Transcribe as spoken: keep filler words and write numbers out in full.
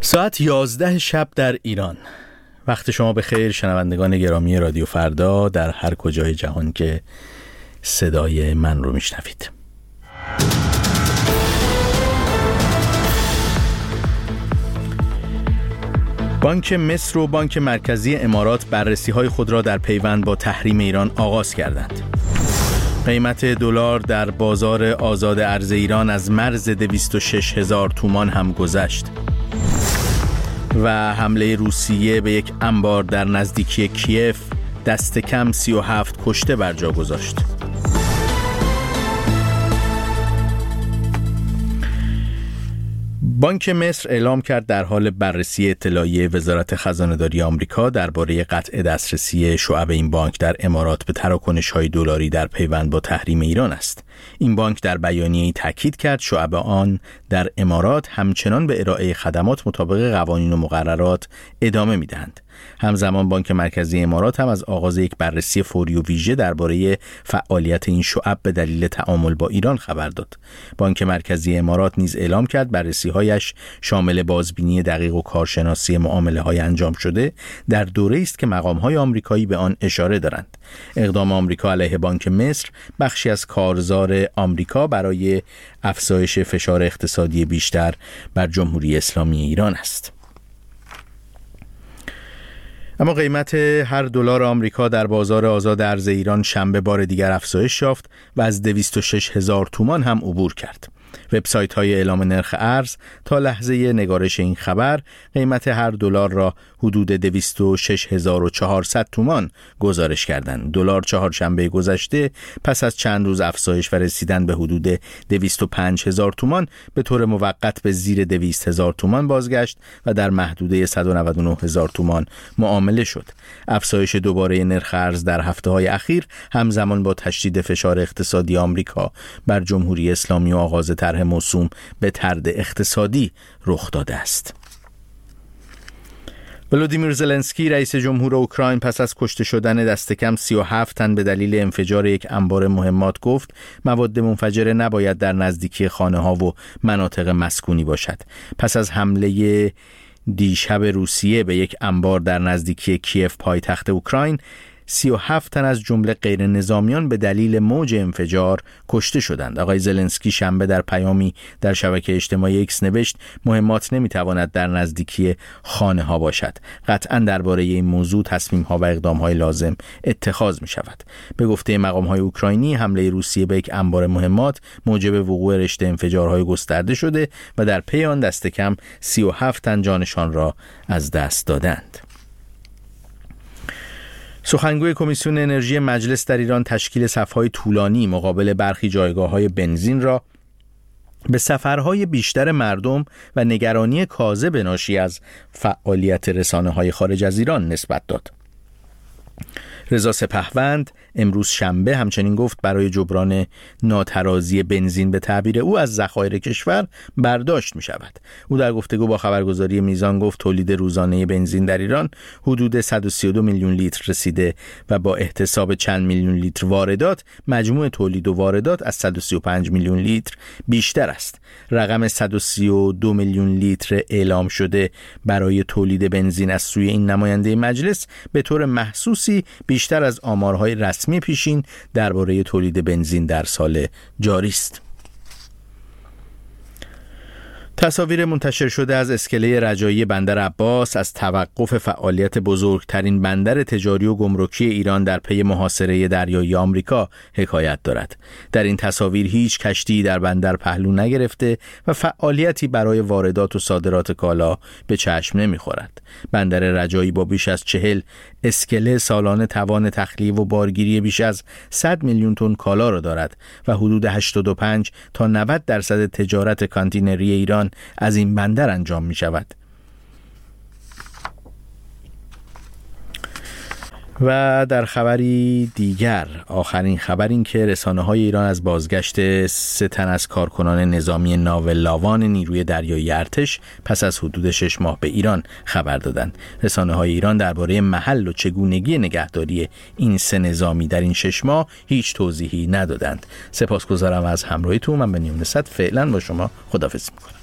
ساعت یازده شب در ایران. وقت شما بخیر شنوندگان گرامی رادیو فردا در هر کجای جهان که صدای من رو میشنوید. بانک مصر و بانک مرکزی امارات بررسی‌های خود را در پیوند با تحریم ایران آغاز کردند. قیمت دلار در بازار آزاد ارز ایران از مرز دویست و شش هزار تومان هم گذشت و حمله روسیه به یک انبار در نزدیکی کیف دست کم سی و هفت کشته بر جا گذاشت. بانک مصر اعلام کرد در حال بررسی اطلاعیه وزارت خزانه‌داری آمریکا درباره قطع دسترسی شعب این بانک در امارات به تراکنش‌های دلاری در پیوند با تحریم ایران است. این بانک در بیانیه‌ای تاکید کرد شعب آن در امارات همچنان به ارائه خدمات مطابق قوانین و مقررات ادامه می‌دهند. همزمان بانک مرکزی امارات هم از آغاز یک بررسی فوری و ویژه درباره فعالیت این شعب به دلیل تعامل با ایران خبر داد. بانک مرکزی امارات نیز اعلام کرد بررسی‌هایش شامل بازبینی دقیق و کارشناسی معامله‌های انجام شده در دوره‌ای است که مقام‌های آمریکایی به آن اشاره دارند. اقدام آمریکا علیه بانک مصر بخشی از کارزار آمریکا برای افزایش فشار اقتصادی بیشتر بر جمهوری اسلامی ایران است. اما قیمت هر دلار آمریکا در بازار آزاد ارز ایران شنبه بار دیگر افزایش یافت و از دویست و شش هزار تومان هم عبور کرد. وبسایت‌های اعلام نرخ ارز تا لحظه نگارش این خبر قیمت هر دلار را حدود دویست و شش هزار و چهارصد تومان گزارش کردند. دلار چهارشنبه گذشته پس از چند روز افزایش و رسیدن به حدود دویست و پنج هزار تومان به طور موقت به زیر دویست هزار تومان بازگشت و در محدوده صد و نود و نه هزار تومان معامله شد. افزایش دوباره نرخ ارز در هفته‌های اخیر همزمان با تشدید فشار اقتصادی آمریکا بر جمهوری اسلامی و آغاز طرح موسوم به طرد اقتصادی رخ داده است. ولودیمیر زلنسکی رئیس جمهور اوکراین پس از کشته شدن دست کم سی و هفت تن به دلیل انفجار یک انبار مهمات گفت مواد منفجره نباید در نزدیکی خانه‌ها و مناطق مسکونی باشد. پس از حمله دیشب روسیه به یک انبار در نزدیکی کیف پایتخت اوکراین، سی و هفت تن از جمله غیر نظامیان به دلیل موج انفجار کشته شدند. آقای زلنسکی شنبه در پیامی در شبکه اجتماعی ایکس نوشت مهمات نمیتواند در نزدیکی خانه ها باشد. قطعاً درباره این موضوع تصمیم ها و اقدام های لازم اتخاذ می شود. به گفته مقام های اوکراینی حمله روسیه به یک انبار مهمات موجب وقوع رشته انفجارهای گسترده شده و در پی آن دست کم سی و هفت تن جانشان را از دست دادند. سخنگوی کمیسیون انرژی مجلس در ایران تشکیل صف‌های طولانی مقابل برخی جایگاه‌های بنزین را به سفرهای بیشتر مردم و نگرانی کاذب ناشی از فعالیت رسانه‌های خارج از ایران نسبت داد. رضا سپهوند امروز شنبه همچنین گفت برای جبران ناترازی بنزین به تعبیر او از ذخایر کشور برداشت می شود. او در گفتگو با خبرگزاری میزان گفت تولید روزانه بنزین در ایران حدود صد و سی و دو میلیون لیتر رسیده و با احتساب چند میلیون لیتر واردات مجموع تولید و واردات از صد و سی و پنج میلیون لیتر بیشتر است. رقم صد و سی و دو میلیون لیتر اعلام شده برای تولید بنزین از سوی این نماینده مجلس به طور محسوسی بیشتر از آمارهای رسمی پیشین درباره تولید بنزین در سال جاری است. تصاویر منتشر شده از اسکله رجایی بندر عباس از توقف فعالیت بزرگترین بندر تجاری و گمرکی ایران در پی محاصره دریایی آمریکا حکایت دارد. در این تصاویر هیچ کشتی در بندر پهلو نگرفته و فعالیتی برای واردات و صادرات کالا به چشم نمی‌خورد. بندر رجایی با بیش از چهل اسکله سالانه توان تخلیه و بارگیری بیش از صد میلیون تن کالا را دارد و حدود هشتاد و پنج تا نود درصد تجارت کانتینری ایران از این بندر انجام می شود. و در خبری دیگر، آخرین خبر این که رسانه‌های ایران از بازگشت سه تن از کارکنان نظامی ناو لاوان نیروی دریایی ارتش پس از حدود شش ماه به ایران خبر دادند. رسانه‌های ایران درباره محل و چگونگی نگهداری این سه نظامی در این شش ماه هیچ توضیحی ندادند. سپاسگزارم از همراهیتون. من بنیامین صدر فعلا با شما خداحافظی می‌کنم.